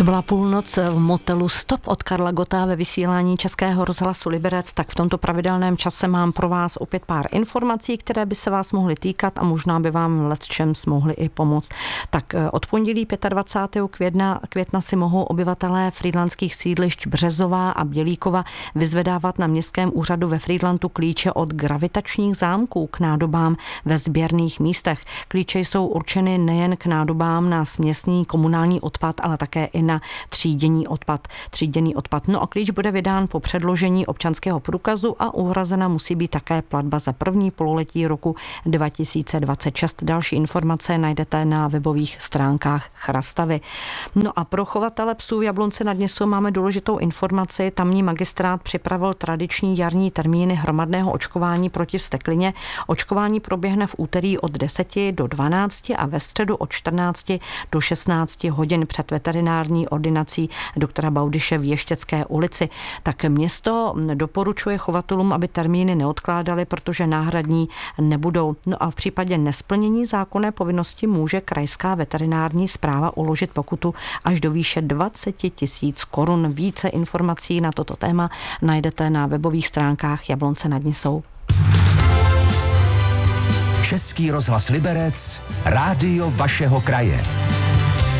byla půlnoc v motelu Stop od Karla Gotta ve vysílání Českého rozhlasu Liberec, tak v tomto pravidelném čase mám pro vás opět pár informací, které by se vás mohly týkat a možná by vám lecčems mohly i pomoct. Tak od pondělí 25. května si mohou obyvatelé frýdlantských sídlišť Březová a Bělíkova vyzvedávat na městském úřadu ve Frýdlantu klíče od gravitačních zámků k nádobám ve sběrných místech. Klíče jsou určeny nejen k nádobám na směsný komunální odpad, ale také i na tříděný odpad. No a klíč bude vydán po předložení občanského průkazu a uhrazena musí být také platba za první pololetí roku 2026. Další informace najdete na webových stránkách Chrastavy. No a pro chovatele psů v Jablonci nad Nisou máme důležitou informaci. Tamní magistrát připravil tradiční jarní termíny hromadného očkování proti vzteklině. Očkování proběhne v úterý od 10 do 12 a ve středu od 14 do 16 hodin před veterinární ordinací doktora Baudyše v Ještěcké ulici. Tak město doporučuje chovatelům, aby termíny neodkládali, protože náhradní nebudou. No a v případě nesplnění zákonné povinnosti může krajská veterinární správa uložit pokutu až do výše 20 000 korun. Více informací na toto téma najdete na webových stránkách Jablonce nad Nisou. Český rozhlas Liberec, rádio vašeho kraje.